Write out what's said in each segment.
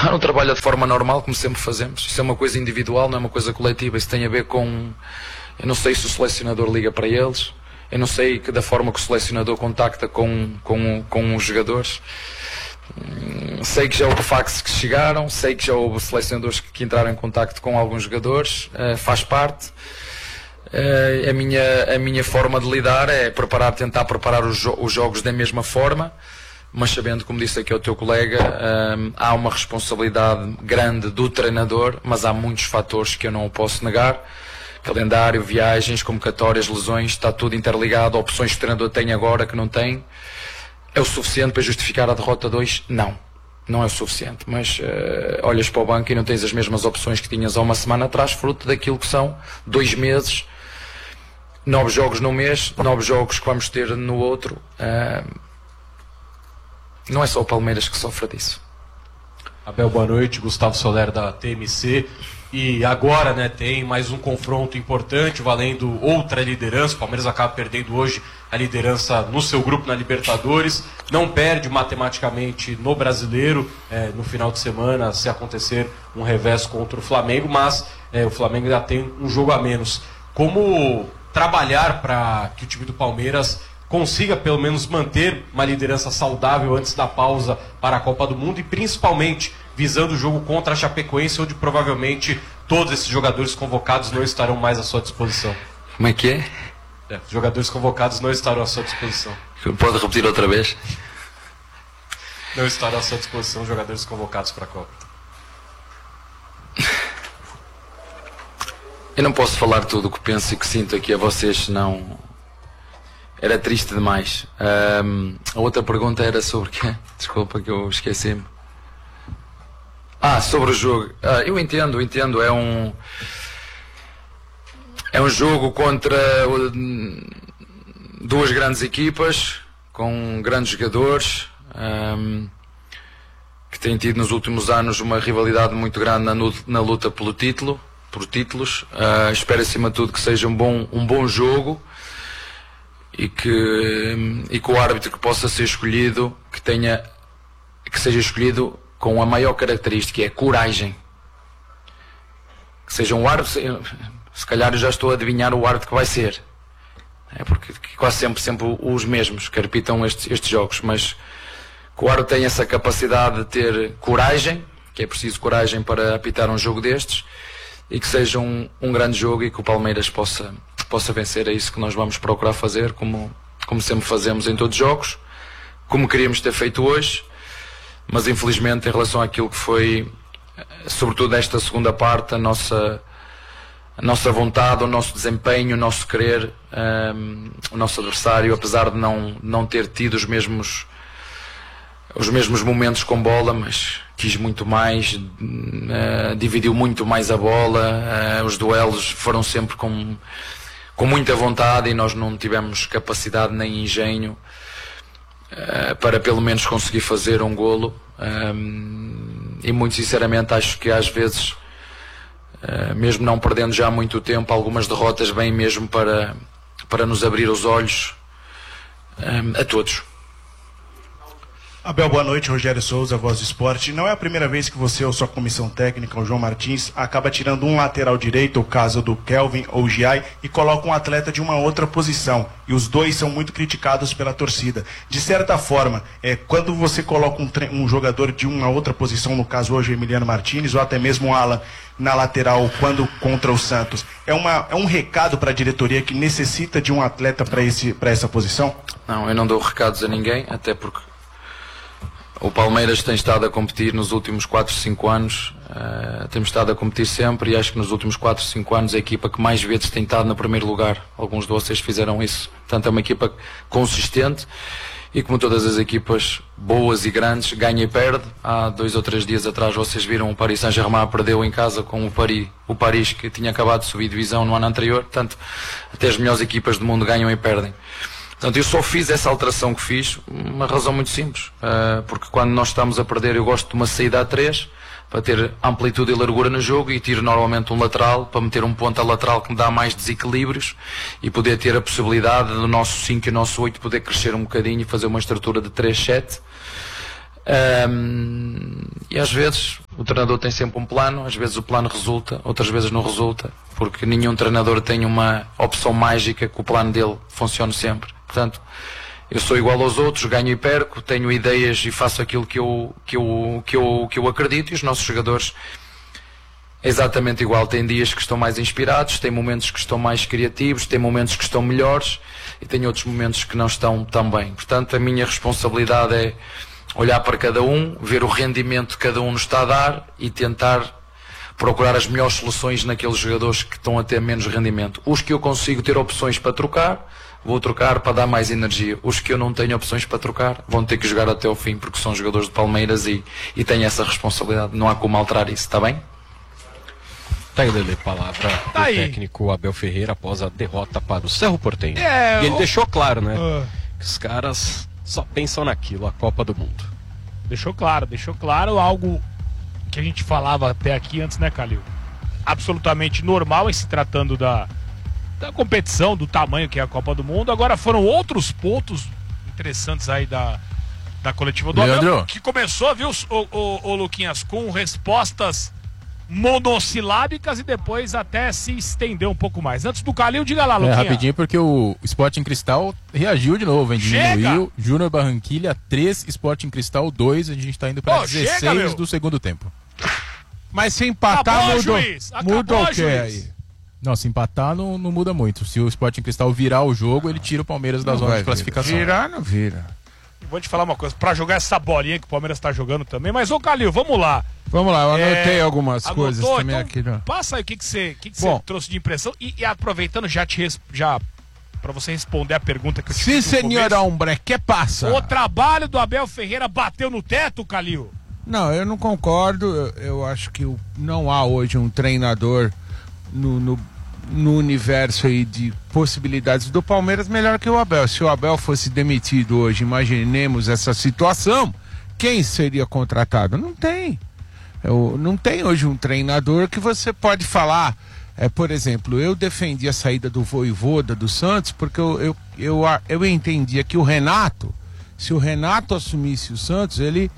Não trabalha de forma normal, como sempre fazemos. Isso é uma coisa individual, não é uma coisa coletiva. Isso tem a ver com... Eu não sei se o selecionador liga para eles. Eu não sei da forma que o selecionador contacta com os jogadores. Sei que já houve faxes que chegaram. Sei que já houve selecionadores que entraram em contacto com alguns jogadores. Faz parte. A minha forma de lidar é tentar preparar os jogos da mesma forma. Mas sabendo, como disse aqui ao teu colega, há uma responsabilidade grande do treinador, mas há muitos fatores que eu não posso negar. Calendário, viagens, convocatórias, lesões, está tudo interligado. Opções que o treinador tem agora que não tem. É o suficiente para justificar a derrota 2? Não, não é o suficiente. Mas olhas para o banco e não tens as mesmas opções que tinhas há uma semana atrás, fruto daquilo que são 2 meses, 9 jogos num mês, 9 jogos que vamos ter no outro. Não é só o Palmeiras que sofre disso. Abel, boa noite. Gustavo Soler da TMC. E agora, né, tem mais um confronto importante, valendo outra liderança. O Palmeiras acaba perdendo hoje a liderança no seu grupo na Libertadores. Não perde matematicamente no Brasileiro, no final de semana, se acontecer um revés contra o Flamengo. Mas o Flamengo ainda tem um jogo a menos. Como trabalhar para que o time do Palmeiras consiga pelo menos manter uma liderança saudável antes da pausa para a Copa do Mundo e principalmente visando o jogo contra a Chapecoense, onde provavelmente todos esses jogadores convocados não estarão mais à sua disposição. Como é que é? Os jogadores convocados não estarão à sua disposição. Pode repetir outra vez? Não estarão à sua disposição os jogadores convocados para a Copa. Eu não posso falar tudo o que penso e que sinto aqui a vocês, senão era triste demais. A outra pergunta era sobre quê? Desculpa que eu esqueci-me. Sobre o jogo. Eu entendo. É um jogo contra 2 grandes equipas, com grandes jogadores, que têm tido nos últimos anos uma rivalidade muito grande na luta por títulos. Espero acima de tudo que seja um bom jogo e que o árbitro que possa ser escolhido, que seja escolhido com a maior característica, é coragem. Que seja um árbitro, se calhar eu já estou a adivinhar o árbitro que vai ser. Porque quase sempre os mesmos que repitam estes jogos, mas que o árbitro tem essa capacidade de ter coragem, que é preciso coragem para apitar um jogo destes, e que seja um grande jogo e que o Palmeiras possa vencer. É isso que nós vamos procurar fazer, como sempre fazemos em todos os jogos, como queríamos ter feito hoje. Mas infelizmente, em relação àquilo que foi, sobretudo esta segunda parte, a nossa vontade, o nosso desempenho, o nosso querer, o nosso adversário, apesar de não ter tido os mesmos momentos com bola, mas quis muito mais, dividiu muito mais a bola, os duelos foram sempre com muita vontade e nós não tivemos capacidade nem engenho para pelo menos conseguir fazer um golo, e muito sinceramente acho que às vezes, mesmo não perdendo já muito tempo, algumas derrotas vêm mesmo para nos abrir os olhos a todos. Abel, boa noite. Rogério Souza, Voz do Esporte. Não é a primeira vez que você ou sua comissão técnica, o João Martins, acaba tirando um lateral direito, o caso do Kelvin ou o Giai, e coloca um atleta de uma outra posição. E os dois são muito criticados pela torcida. De certa forma, quando você coloca um jogador de uma outra posição, no caso hoje o Emiliano Martins, ou até mesmo o Alan na lateral, quando contra o Santos, é um recado para a diretoria que necessita de um atleta para essa posição? Não, eu não dou recados a ninguém, até porque o Palmeiras tem estado a competir nos últimos 4, 5 anos, temos estado a competir sempre, e acho que nos últimos 4, 5 anos a equipa que mais vezes tem estado no primeiro lugar. Alguns de vocês fizeram isso. Portanto, é uma equipa consistente e, como todas as equipas boas e grandes, ganha e perde. Há 2 ou 3 dias atrás vocês viram o Paris Saint-Germain perdeu em casa com o Paris, que tinha acabado de subir divisão no ano anterior. Portanto, até as melhores equipas do mundo ganham e perdem. Portanto, eu só fiz essa alteração que fiz, uma razão muito simples, porque quando nós estamos a perder eu gosto de uma saída a 3, para ter amplitude e largura no jogo, e tiro normalmente um lateral, para meter um ponta lateral que me dá mais desequilíbrios, e poder ter a possibilidade do nosso 5 e o nosso 8 poder crescer um bocadinho e fazer uma estrutura de 3-7. E às vezes O treinador tem sempre um plano, às vezes o plano resulta, outras vezes não resulta, porque nenhum treinador tem uma opção mágica que o plano dele funcione sempre. Portanto, eu sou igual aos outros, ganho e perco, tenho ideias e faço aquilo que eu acredito, e os nossos jogadores é exatamente igual. Tem dias que estão mais inspirados, tem momentos que estão mais criativos, tem momentos que estão melhores e tem outros momentos que não estão tão bem. Portanto, a minha responsabilidade é olhar para cada um, ver o rendimento que cada um nos está a dar e tentar procurar as melhores soluções naqueles jogadores que estão a ter menos rendimento. Os que eu consigo ter opções para trocar, vou trocar para dar mais energia. Os que eu não tenho opções para trocar, vão ter que jogar até ao fim, porque são jogadores de Palmeiras e têm essa responsabilidade. Não há como alterar isso, está bem? Tá aí, Lelê, palavra do técnico Abel Ferreira após a derrota para o Cerro Porteño. E ele deixou claro, né? Que os caras só pensam naquilo, a Copa do Mundo. Deixou claro algo que a gente falava até aqui antes, né, Calil? Absolutamente normal em se tratando da competição, do tamanho que é a Copa do Mundo. Agora foram outros pontos interessantes aí da coletiva do Abel, que começou, viu, o Luquinhas, com respostas monossilábicas e depois até se estendeu um pouco mais. Antes do Calil, diga lá, Luquinha. Rapidinho, porque o Sporting Cristal reagiu de novo, hein? Diminuiu. Júnior Barranquilha 3, Sporting Cristal 2. A gente tá indo para 16 do segundo tempo. Mas se empatar, muda o que aí? Não, se empatar não muda muito. Se o Sporting Cristal virar o jogo, ele tira o Palmeiras da zona de classificação. Virar, não vira. Vou te falar uma coisa, pra jogar essa bolinha que o Palmeiras tá jogando também, mas ô Calil, vamos lá. Vamos lá, eu anotei algumas coisas também então, aqui. Não. Passa aí o que você trouxe de impressão e aproveitando já pra você responder a pergunta que eu te fiz. Sim, senhor Hombre, que passa? O trabalho do Abel Ferreira bateu no teto, Calil? Não, eu não concordo, eu acho que não há hoje um treinador no universo aí de possibilidades do Palmeiras melhor que o Abel. Se o Abel fosse demitido hoje, imaginemos essa situação, quem seria contratado? Não tem. Não tem hoje um treinador que você pode falar. Por exemplo, eu defendi a saída do Vojvoda do Santos porque eu entendia que o Renato, se o Renato assumisse o Santos, ele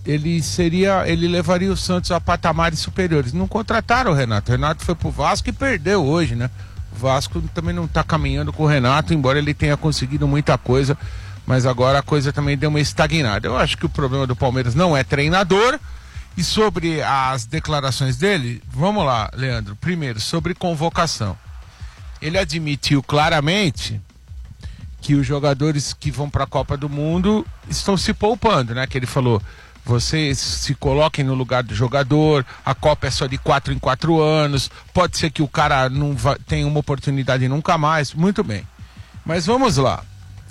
levaria o Santos a patamares superiores. Não contrataram o Renato. O Renato foi pro Vasco e perdeu hoje, né? O Vasco também não tá caminhando com o Renato, embora ele tenha conseguido muita coisa, mas agora a coisa também deu uma estagnada. Eu acho que o problema do Palmeiras não é treinador. E sobre as declarações dele, vamos lá, Leandro. Primeiro, sobre convocação. Ele admitiu claramente que os jogadores que vão para a Copa do Mundo estão se poupando, né? Que ele falou: vocês se coloquem no lugar do jogador, a Copa é só de 4 em 4 anos, pode ser que o cara não tenha uma oportunidade nunca mais. Muito bem. Mas vamos lá.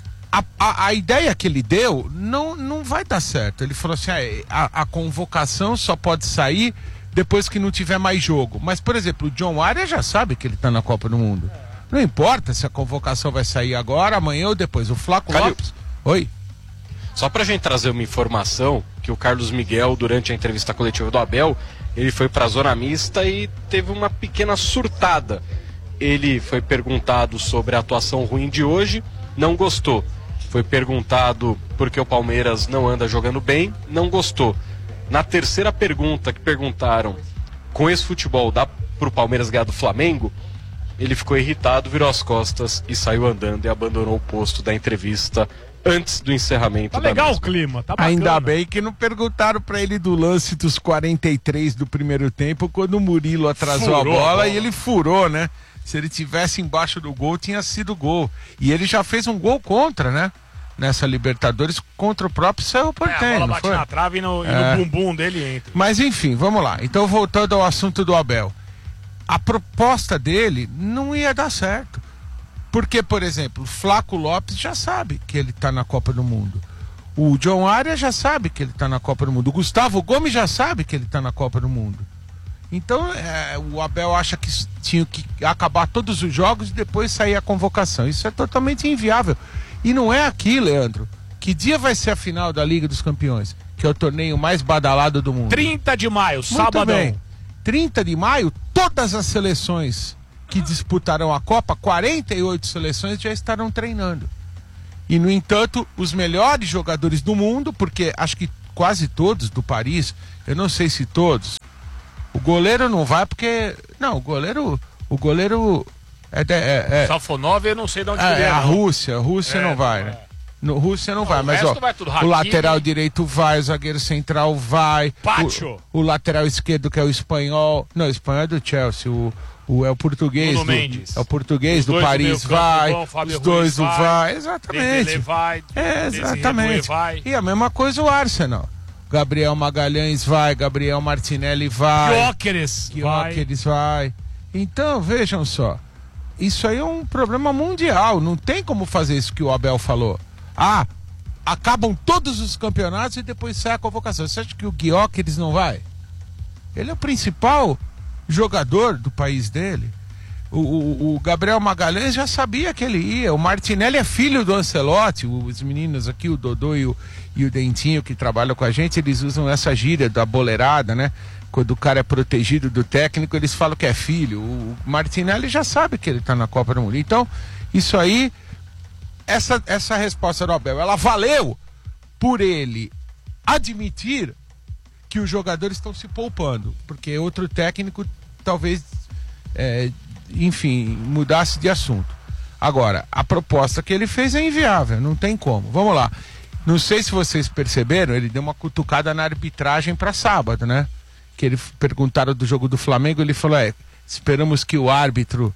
A ideia que ele deu não vai dar certo. Ele falou assim: a convocação só pode sair depois que não tiver mais jogo. Mas, por exemplo, o John Arias já sabe que ele está na Copa do Mundo. Não importa se a convocação vai sair agora, amanhã ou depois. O Flaco Lopes... Oi? Só pra gente trazer uma informação, que o Carlos Miguel, durante a entrevista coletiva do Abel, ele foi pra zona mista e teve uma pequena surtada. Ele foi perguntado sobre a atuação ruim de hoje, não gostou. Foi perguntado por que o Palmeiras não anda jogando bem, não gostou. Na terceira pergunta que perguntaram, com esse futebol dá pro Palmeiras ganhar do Flamengo, ele ficou irritado, virou as costas e saiu andando e abandonou o posto da entrevista antes do encerramento. Tá legal o clima, tá bacana. Ainda bem que não perguntaram pra ele do lance dos 43 do primeiro tempo, quando o Murilo atrasou a bola e ele furou, né? Se ele tivesse embaixo do gol, tinha sido gol. E ele já fez um gol contra, né? Nessa Libertadores, contra o próprio Cerro Porteño. A bola bate na trave e no bumbum dele entra. Mas enfim, vamos lá. Então, voltando ao assunto do Abel. A proposta dele não ia dar certo. Porque, por exemplo, o Flaco Lopes já sabe que ele está na Copa do Mundo. O John Arias já sabe que ele está na Copa do Mundo. O Gustavo Gomes já sabe que ele está na Copa do Mundo. Então, o Abel acha que tinha que acabar todos os jogos e depois sair a convocação. Isso é totalmente inviável. E não é aqui, Leandro. Que dia vai ser a final da Liga dos Campeões? Que é o torneio mais badalado do mundo. 30 de maio, sábado. Muito bem. 30 de maio, todas as seleções que disputarão a Copa, 48 seleções já estarão treinando. E, no entanto, os melhores jogadores do mundo, porque acho que quase todos do Paris, eu não sei se todos, goleiro não vai porque... Não, o goleiro Safonov eu não sei de onde é a Rússia não vai, né? No Rússia não vai, mas ó, o lateral direito vai, o zagueiro central vai, o lateral esquerdo que é o espanhol, não, o espanhol é do Chelsea, é o português é o português do Paris vai, os dois vai, exatamente, exatamente, e a mesma coisa o Arsenal, Gabriel Magalhães vai, Gabriel Martinelli vai, Gyökeres vai, então vejam só, isso aí é um problema mundial, não tem como fazer isso que o Abel falou. Acabam todos os campeonatos e depois sai a convocação. Você acha que o Gyökeres não vai? Ele é o principal jogador do país dele. O Gabriel Magalhães já sabia que ele ia. O Martinelli é filho do Ancelotti. Os meninos aqui, o Dodô e o Dentinho, que trabalham com a gente, eles usam essa gíria da boleirada, né? Quando o cara é protegido do técnico, eles falam que é filho. O Martinelli já sabe que ele tá na Copa do Mundo. Então, isso aí... Essa resposta do Abel, ela valeu por ele admitir que os jogadores estão se poupando, porque outro técnico talvez, enfim, mudasse de assunto. Agora, a proposta que ele fez é inviável, não tem como. Vamos lá. Não sei se vocês perceberam, ele deu uma cutucada na arbitragem para sábado, né? Que ele perguntaram do jogo do Flamengo, ele falou, esperamos que o árbitro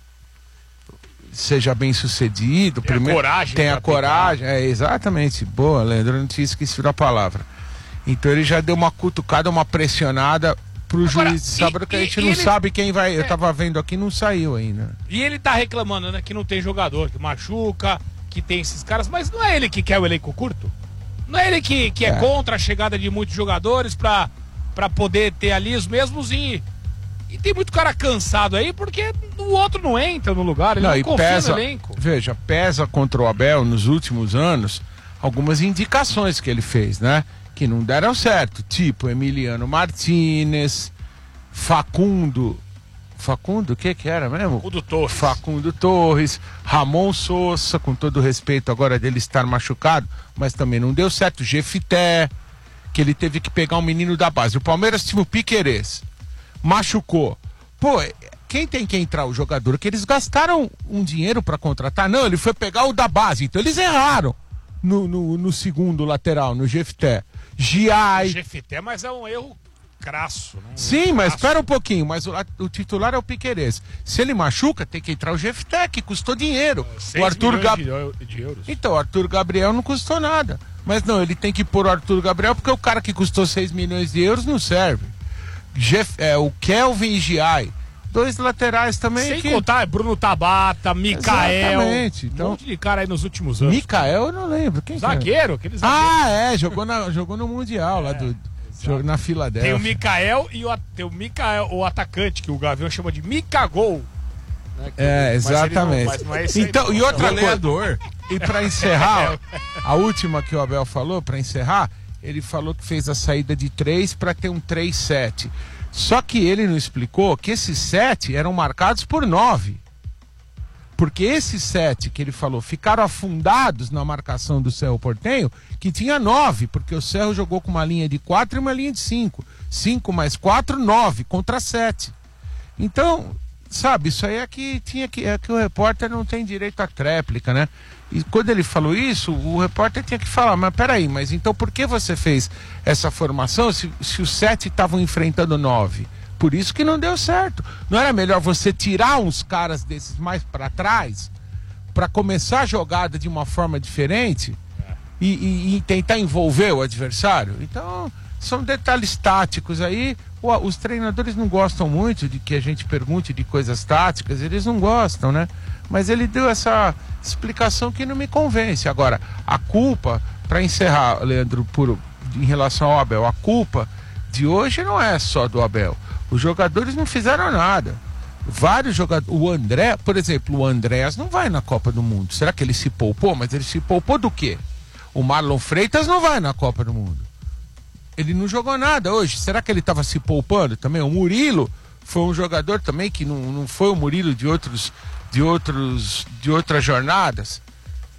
seja bem sucedido, tenha coragem, exatamente, boa, Leandro, eu não tinha esquecido a palavra. Então ele já deu uma cutucada, uma pressionada pro juiz de sábado, que a gente não sabe quem vai, eu tava vendo aqui, não saiu ainda. E ele tá reclamando, né, que não tem jogador, que machuca, que tem esses caras, mas não é ele que quer o elenco curto? Não é ele que é contra a chegada de muitos jogadores pra poder ter ali os mesmos e tem muito cara cansado aí, porque o outro não entra no lugar, ele não confia no elenco. Veja, pesa contra o Abel nos últimos anos algumas indicações que ele fez, né? Que não deram certo, tipo Emiliano Martínez, Facundo, o que era mesmo? Facundo Torres, Ramon Sousa, com todo o respeito agora dele estar machucado, mas também não deu certo, Jefité, que ele teve que pegar um menino da base. O Palmeiras tinha o Piquerez, machucou. Pô, quem tem que entrar? O jogador que eles gastaram um dinheiro para contratar? Não, ele foi pegar o da base. Então eles erraram no segundo lateral, no Jefité. Giai. Jefité, mas é um erro crasso. Sim, mas espera um pouquinho. Mas o titular é o Piquerez. Se ele machuca, tem que entrar o Jefité, que custou dinheiro. 6 o Arthur de euros. Então, o Arthur Gabriel não custou nada. Mas não, ele tem que pôr o Arthur Gabriel, porque o cara que custou 6 milhões de euros não serve. O Kelvin e Giai, 2 laterais também. Sem contar Bruno Tabata, Mikael. Exatamente. Então, um monte de cara aí nos últimos anos. Mikael eu não lembro. Quem zagueiro, aquele zagueiro. Jogou no Mundial lá na Filadélfia. Tem o Mikael tem o Mikael, o atacante, que o Gavião chama de Mikagol. Né? Exatamente. Não é então, e outra coisa. E para encerrar, a última que o Abel falou, para encerrar, ele falou que fez a saída de 3 para ter um 3-7. Só que ele não explicou que esses 7 eram marcados por 9. Porque esses 7 que ele falou ficaram afundados na marcação do Cerro Porteño, que tinha 9, porque o Cerro jogou com uma linha de 4 e uma linha de 5. 5 mais 4, 9 contra 7. Então, sabe, isso aí é que o repórter não tem direito à tréplica, né? E quando ele falou isso, o repórter tinha que falar, mas peraí, mas então por que você fez essa formação se os 7 estavam enfrentando 9? Por isso que não deu certo. Não era melhor você tirar uns caras desses mais para trás, para começar a jogada de uma forma diferente e tentar envolver o adversário? Então, são detalhes táticos aí. Os treinadores não gostam muito de que a gente pergunte de coisas táticas, eles não gostam, né? Mas ele deu essa explicação que não me convence. Agora, a culpa, para encerrar, Leandro, em relação ao Abel, a culpa de hoje não é só do Abel. Os jogadores não fizeram nada. Vários jogadores. O André, por exemplo, o Andrés não vai na Copa do Mundo. Será que ele se poupou? Mas ele se poupou do quê? O Marlon Freitas não vai na Copa do Mundo. Ele não jogou nada hoje. Será que ele estava se poupando também? O Murilo foi um jogador também que não foi o Murilo de outras jornadas.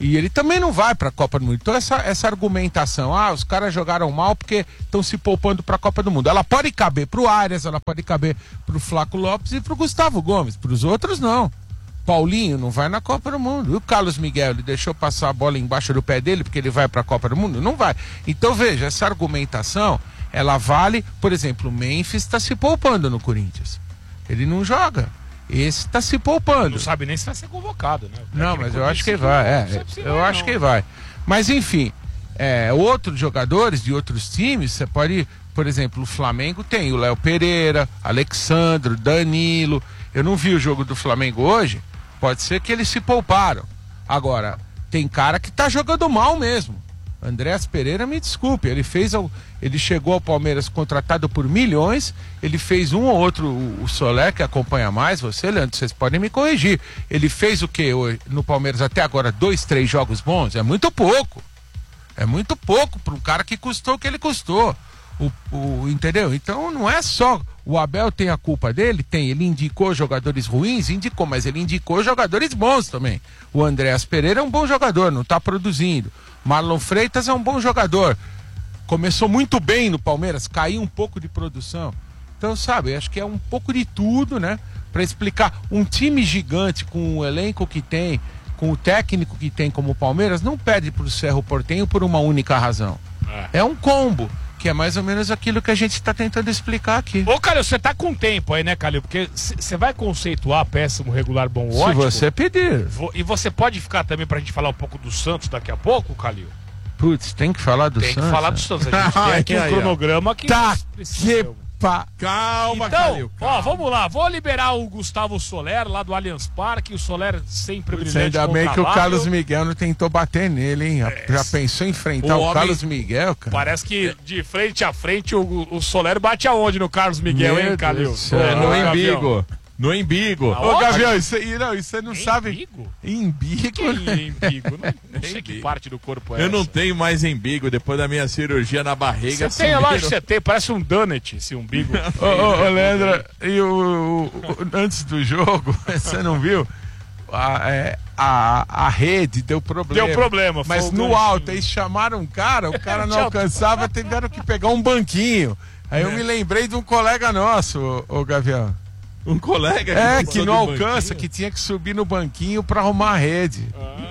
E ele também não vai para a Copa do Mundo. Então essa argumentação, os caras jogaram mal porque estão se poupando para a Copa do Mundo. Ela pode caber para o Arias, ela pode caber para o Flaco Lopes e para o Gustavo Gomes. Para os outros, não. Paulinho não vai na Copa do Mundo. E o Carlos Miguel, ele deixou passar a bola embaixo do pé dele porque ele vai para a Copa do Mundo? Não vai. Então veja, essa argumentação, ela vale, por exemplo, o Memphis está se poupando no Corinthians. Ele não joga. Esse está se poupando. Não sabe nem se vai ser convocado, né? Não, mas eu acho que vai. Eu acho que vai. Mas enfim, outros jogadores de outros times, você pode, por exemplo, o Flamengo tem o Léo Pereira, Alexandro, Danilo. Eu não vi o jogo do Flamengo hoje. Pode ser que eles se pouparam. Agora, tem cara que tá jogando mal mesmo. Andréas Pereira, me desculpe, ele chegou ao Palmeiras contratado por milhões, ele fez um ou outro, o Soler, que acompanha mais você, Leandro, vocês podem me corrigir. Ele fez o quê no Palmeiras até agora? 2, 3 jogos bons? É muito pouco. É muito pouco para um cara que custou o que ele custou. Entendeu? Então não é só o Abel tem a culpa dele, ele indicou jogadores ruins, mas ele indicou jogadores bons também. O Andréas Pereira é um bom jogador, não está produzindo. Marlon Freitas é um bom jogador, começou muito bem no Palmeiras, caiu um pouco de produção. Então, sabe, acho que é um pouco de tudo, né, para explicar. Um time gigante com o elenco que tem, com o técnico que tem como o Palmeiras, não perde para o Cerro Porteño por uma única razão. É um combo, que é mais ou menos aquilo que a gente está tentando explicar aqui. Ô, Calil, você tá com tempo aí, né, Calil? Porque você vai conceituar péssimo, regular, bom, ótimo. Se você pedir. E você pode ficar também pra gente falar um pouco do Santos daqui a pouco, Calil? Putz, tem que falar do Santos. Tem que falar do Santos. A gente tem aqui um cronograma que... Tá, Calma, então, Calil. Ó, vamos lá. Vou liberar o Gustavo Soler, lá do Allianz Parque. O Soler sempre brilhante. Ainda bem que o Carlos Miguel não tentou bater nele, hein? Já pensou em enfrentar o Carlos Miguel, cara? Parece que de frente a frente o Soler bate aonde no Carlos Miguel, hein, Calil? No embigo. No embigo. Ô, Gavião, isso você não sabe. Embigo? Que é embigo? Não sei que parte do corpo é Eu essa. não tenho mais embigo depois da minha cirurgia na barriga. Você tem, lógico que você tem. Parece um donut, esse umbigo. Ô, Leandro, e antes do jogo, você não viu? A rede deu problema. Deu problema. Mas no alto, eles chamaram o cara não alcançava, tiveram que pegar um banquinho. Aí eu me lembrei de um colega nosso, o Gavião. Um colega? Que não alcança, que tinha que subir no banquinho pra arrumar a rede.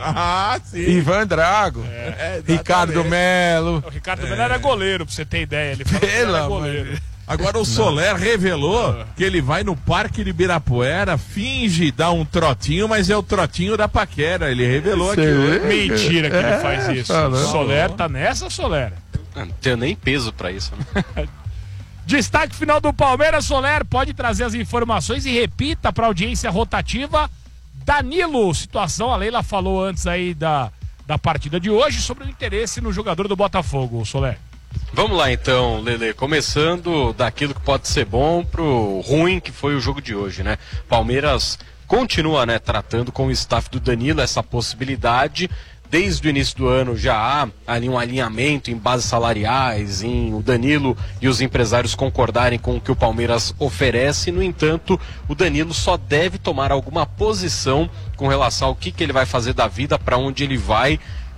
Sim. Ivan Drago. Ricardo Melo. O Ricardo Melo era goleiro, pra você ter ideia. Ele falou que era goleiro. Agora o Soler revelou que ele vai no Parque de Ibirapuera, finge dar um trotinho, mas é o trotinho da paquera. Ele revelou aqui. Mentira que ele faz isso. O Soler tá nessa, Soler? Não tenho nem peso pra isso. Né? Destaque final do Palmeiras. Soler pode trazer as informações e repita para a audiência rotativa. Danilo, situação, a Leila falou antes aí da partida de hoje sobre o interesse no jogador do Botafogo, Soler. Vamos lá então, Lele, começando daquilo que pode ser bom pro ruim que foi o jogo de hoje, né? Palmeiras continua, né, tratando com o staff do Danilo essa possibilidade. Desde o início do ano já há ali um alinhamento em bases salariais, em o Danilo e os empresários concordarem com o que o Palmeiras oferece. No entanto, o Danilo só deve tomar alguma posição com relação ao que ele vai fazer da vida, para onde ele vai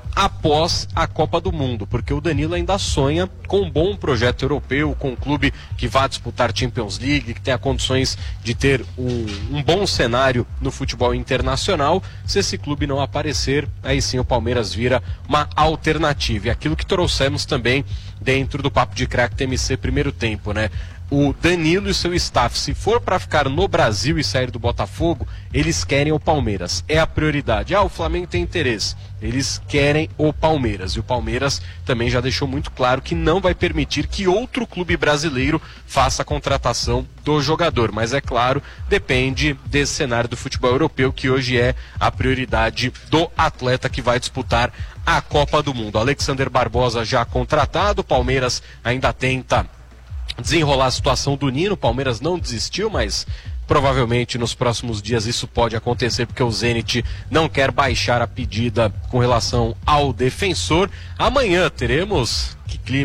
após a Copa do Mundo, porque o Danilo ainda sonha com um bom projeto europeu, com um clube que vá disputar Champions League, que tenha condições de ter um bom cenário no futebol internacional. Se esse clube não aparecer, aí sim o Palmeiras vira uma alternativa. E aquilo que trouxemos também dentro do Papo de Craque TMC primeiro tempo, né? O Danilo e seu staff, se for para ficar no Brasil e sair do Botafogo, eles querem o Palmeiras. É a prioridade. O Flamengo tem interesse. Eles querem o Palmeiras. E o Palmeiras também já deixou muito claro que não vai permitir que outro clube brasileiro faça a contratação do jogador. Mas é claro, depende desse cenário do futebol europeu, que hoje é a prioridade do atleta que vai disputar a Copa do Mundo. Alexander Barbosa já contratado. O Palmeiras ainda tenta desenrolar a situação do Nino. O Palmeiras não desistiu, mas provavelmente nos próximos dias isso pode acontecer, porque o Zenit não quer baixar a pedida com relação ao defensor. Amanhã teremos, que clima, hein?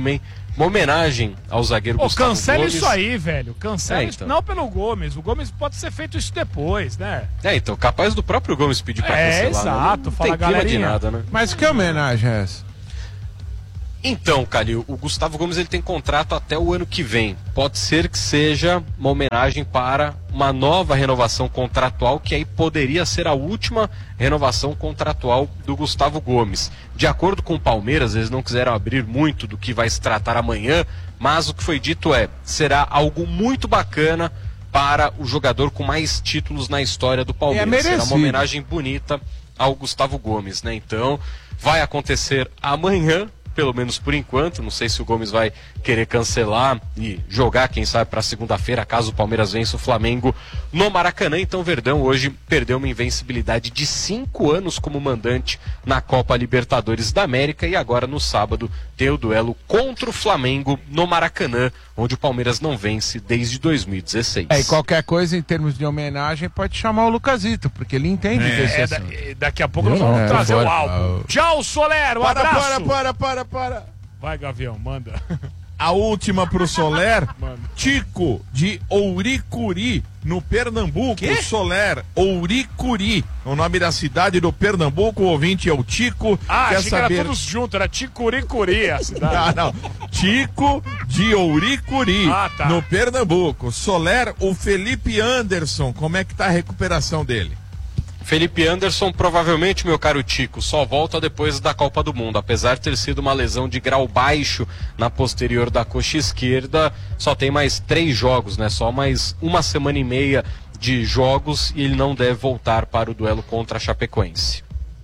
uma homenagem ao zagueiro Gustavo Cancela Gomes. isso aí, velho. Cancela então. isso. Não pelo Gomes. O Gomes pode ser feito isso depois, né? Então, capaz do próprio Gomes pedir pra cancelar. Exato. Não Fala, tem clima de galerinha. nada, né? Mas que homenagem é essa? Então, Calil, o Gustavo Gomes ele tem contrato até o ano que vem. Pode ser que seja uma homenagem para uma nova renovação contratual, que aí poderia ser a última renovação contratual do Gustavo Gomes. De acordo com o Palmeiras, eles não quiseram abrir muito do que vai se tratar amanhã, mas o que foi dito será algo muito bacana para o jogador com mais títulos na história do Palmeiras. Será uma homenagem bonita ao Gustavo Gomes, né? Então, vai acontecer amanhã, pelo menos por enquanto. Não sei se o Gomes vai querer cancelar e jogar, quem sabe, para segunda-feira, caso o Palmeiras vença o Flamengo no Maracanã. Então o Verdão hoje perdeu uma invencibilidade de 5 anos como mandante na Copa Libertadores da América, e agora no sábado tem o duelo contra o Flamengo no Maracanã, onde o Palmeiras não vence desde 2016. E qualquer coisa em termos de homenagem pode chamar o Lucasito, porque ele entende desse assunto. Daqui a pouco nós vamos trazer o álbum. Tchau, Soler, um abraço. Para. Vai, Gavião, manda. A última pro Soler, Tico, de Ouricuri, no Pernambuco. Soler, Ouricuri, o nome da cidade do Pernambuco. O ouvinte é o Tico. Quer achei saber... que era todos juntos, era Ticuricuri a cidade. Não. Tico, de Ouricuri, tá. no Pernambuco. Soler, o Felipe Anderson, como é que tá a recuperação dele? Felipe Anderson, provavelmente, meu caro Tico, só volta depois da Copa do Mundo. Apesar de ter sido uma lesão de grau baixo na posterior da coxa esquerda, só tem mais 3 jogos, né? Só mais 1 semana e meia de jogos, e ele não deve voltar para o duelo contra a Chapecoense.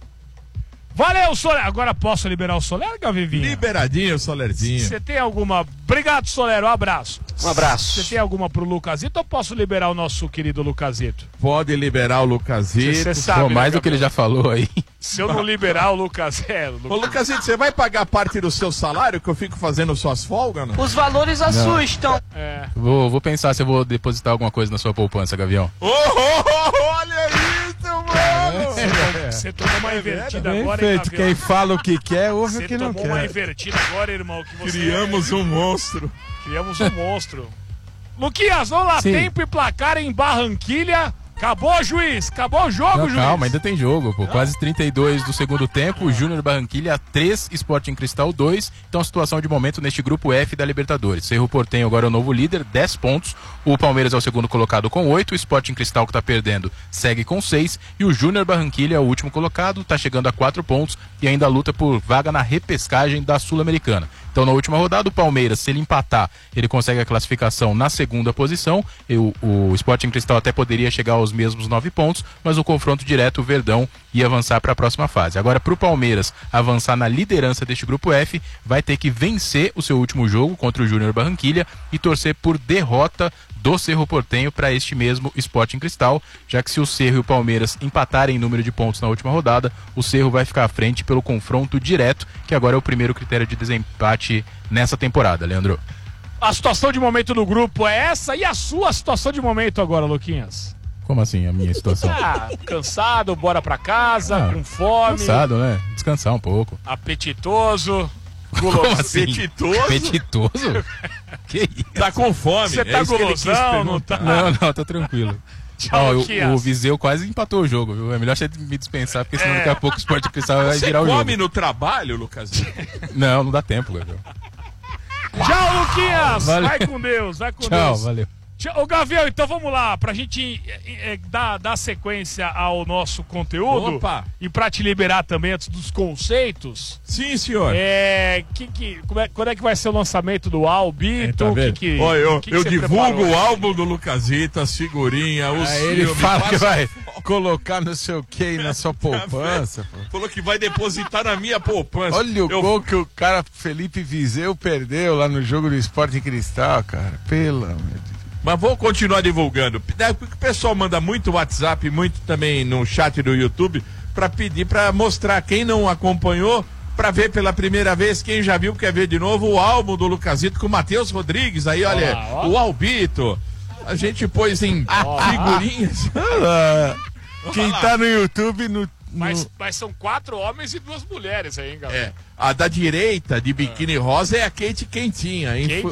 Valeu, Soler. Agora posso liberar o Soler, Gavivinho? Liberadinho, Solerzinho. Você tem alguma... Obrigado, Soler. Um abraço. Um abraço. Você tem alguma pro Lucasito ou posso liberar o nosso querido Lucasito? Pode liberar o Lucasito. Você sabe, mais do que ele já falou aí. Se eu não liberar o Lucasito... Ô, Lucasito, você vai pagar parte do seu salário que eu fico fazendo suas folgas, não? Os valores assustam. Vou pensar se eu vou depositar alguma coisa na sua poupança, Gavião. Olha isso, mano! Você tomou uma invertida agora, Feito, hein, Gavião? quem fala o que quer, ouve o que não Você tomou uma quer. invertida agora, irmão. Que você Criamos um monstro. Criamos um monstro. Luquinhas, vamos lá. Sim. Tempo e placar em Barranquilha. Acabou, juiz. Acabou o jogo, juiz. Calma, ainda tem jogo, pô. Quase 32 do segundo tempo. O Júnior Barranquilha 3, Sporting Cristal 2. Então a situação de momento neste grupo F da Libertadores. Cerro Porteño agora é o novo líder, 10 pontos. O Palmeiras é o segundo colocado com 8. O Sporting Cristal, que tá perdendo, segue com 6. E o Júnior Barranquilha é o último colocado, tá chegando a 4 pontos e ainda luta por vaga na repescagem da Sul-Americana. Então na última rodada o Palmeiras, se ele empatar, ele consegue a classificação na segunda posição. O Sporting Cristal até poderia chegar aos mesmos 9 pontos, mas no confronto direto o Verdão ia avançar para a próxima fase. Agora, para o Palmeiras avançar na liderança deste grupo F, vai ter que vencer o seu último jogo contra o Júnior Barranquilha e torcer por derrota do Cerro Porteño para este mesmo Sporting Cristal, já que se o Cerro e o Palmeiras empatarem em número de pontos na última rodada, o Cerro vai ficar à frente pelo confronto direto, que agora é o primeiro critério de desempate nessa temporada, Leandro. A situação de momento do grupo é essa, e a sua situação de momento agora, Luquinhas? Como assim a minha situação? Cansado, bora pra casa, com fome. Cansado, né? Descansar um pouco. Apetitoso. Como assim? Apetitoso? Apetitoso? Que isso? Tá com fome. Você tá golosão, não tá? Não, tá tranquilo. Tchau, o Viseu quase empatou o jogo, viu? É melhor você me dispensar, porque senão daqui a pouco o Sport Cristal vai virar o jogo. Você come no trabalho, Lucas? Não dá tempo, Gabriel. Tchau, Luquinhas! Valeu. Vai com Deus, vai com Deus. Tchau, valeu. Ô, Gavião, então vamos lá, pra gente dar sequência ao nosso conteúdo. Opa. E pra te liberar também antes dos conceitos. Sim, senhor. Quando é que vai ser o lançamento do Albito? Olha, eu divulgo o álbum do Lucasito, as figurinhas, os Ele filmes, fala que passa- vai colocar não sei o que na sua poupança. Pô. Falou que vai depositar na minha poupança. Olha o gol que o cara Felipe Viseu perdeu lá no jogo do Sporting Cristal, cara. Pelo amor de Deus. Mas vou continuar divulgando. O pessoal manda muito WhatsApp, muito também no chat do YouTube, pra pedir, pra mostrar quem não acompanhou, pra ver pela primeira vez, quem já viu quer ver de novo o álbum do Lucasito com o Matheus Rodrigues. Aí, olha, o Albito. A gente pôs em figurinhas. Quem tá no YouTube Mas são 4 homens e 2 mulheres aí, hein, galera? A da direita, de biquíni rosa, é a Kate Quentinha.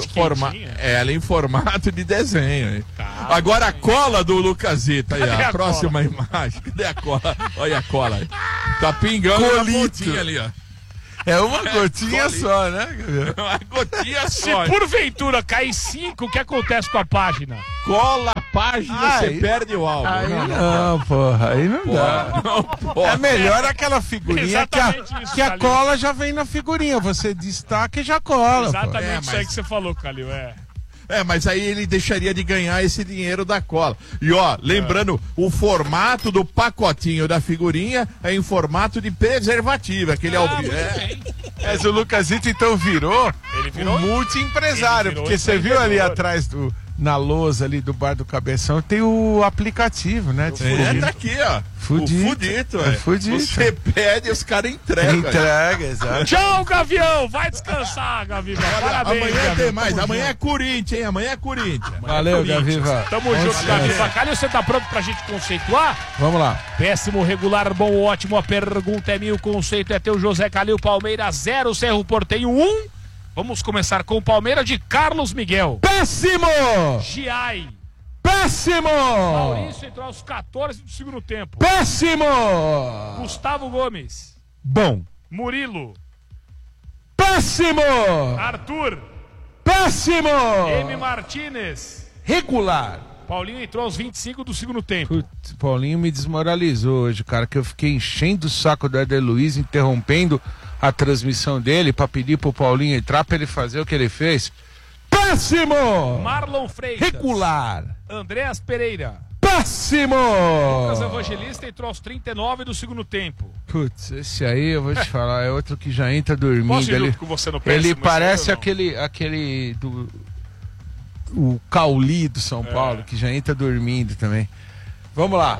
Ela em formato de desenho. Hein? Tá, agora a cola do Lucasita. Aí, a próxima cola? Imagem. Cadê a cola? Olha a cola aí. Tá pingando uma pontinha ali, ó. É uma gotinha só, né? Uma gotinha Se só. porventura cair 5, o que acontece com a página? Cola a página, você perde o álbum. Aí não, porra, aí não dá. É melhor aquela figurinha que a cola já vem na figurinha. Você destaca e já cola. Exatamente isso aí que você falou, Calil. Mas aí ele deixaria de ganhar esse dinheiro da cola. E ó, lembrando, o formato do pacotinho da figurinha é em formato de preservativo, aquele Mas o Lucasito então virou um multi-empresário, porque você viu ali atrás na lousa ali do bar do Cabeção, tem o aplicativo, né? Tá aqui, ó. Fudito. Você pede, os caras entregam. Entrega, exato. Tchau, Gavião! Vai descansar, Gaviva. Parabéns, amanhã Gaviva. tem mais. Amanhã é Corinthians, hein? Amanhã é Corinthians. Valeu, Gaviva. Tamo junto, Gaviva. Calil, você tá pronto pra gente conceituar? Vamos lá. Péssimo, regular, bom, ótimo. A pergunta é minha, o conceito é teu. José Calil, Palmeiras 0, Cerro Porteño 1. Vamos começar com o Palmeiras de Carlos Miguel. Péssimo! Giai. Péssimo! Maurício entrou aos 14 do segundo tempo. Péssimo! Gustavo Gomes. Bom. Murilo. Péssimo! Arthur. Péssimo! M. Martínez. Regular. Paulinho entrou aos 25 do segundo tempo. Putz, Paulinho me desmoralizou hoje, cara, que eu fiquei enchendo o saco do Éder Luiz, interrompendo a transmissão dele pra pedir pro Paulinho entrar pra ele fazer o que ele fez. Péssimo! Marlon Freitas. Regular. Andréas Pereira. Péssimo! Lucas Evangelista entrou aos 39 do segundo tempo. Putz, esse aí eu vou te falar, é outro que já entra dormindo. Posso ir ele, junto com você no péssimo, ele parece ou não? aquele do o Cauli do São Paulo, que já entra dormindo também. Vamos lá.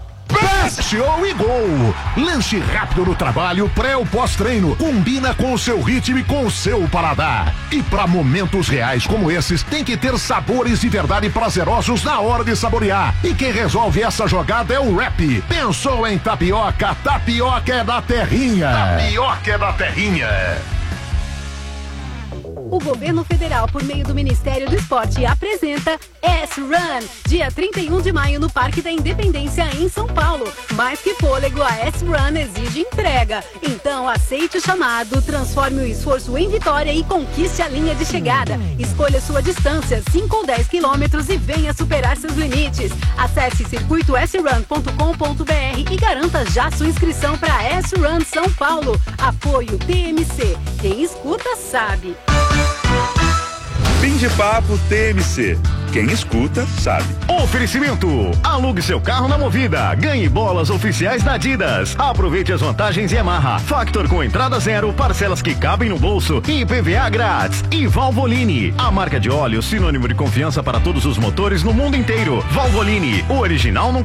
Show e gol! Lanche rápido no trabalho, pré ou pós-treino. Combina com o seu ritmo e com o seu paladar. E para momentos reais como esses, tem que ter sabores de verdade prazerosos na hora de saborear. E quem resolve essa jogada é o Rap. Pensou em tapioca? Tapioca é da terrinha. Tapioca é da terrinha. O governo federal, por meio do Ministério do Esporte, apresenta S-Run, dia 31 de maio no Parque da Independência, em São Paulo. Mais que fôlego, a S-Run exige entrega. Então, aceite o chamado, transforme o esforço em vitória e conquiste a linha de chegada. Escolha sua distância, 5 ou 10 quilômetros, e venha superar seus limites. Acesse circuitosrun.com.br e garanta já sua inscrição para S-Run São Paulo. Apoio TMC. Quem escuta sabe. Fim de papo TMC. Quem escuta, sabe. Oferecimento. Alugue seu carro na Movida. Ganhe bolas oficiais da Adidas. Aproveite as vantagens Yamaha. Factor com entrada zero, parcelas que cabem no bolso e IPVA grátis. E Valvoline, a marca de óleo sinônimo de confiança para todos os motores no mundo inteiro. Valvoline, o original não